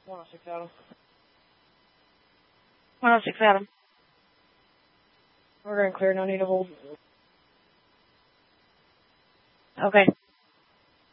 106 Adam. 106 Adam. We're going to clear, no need to hold. Okay.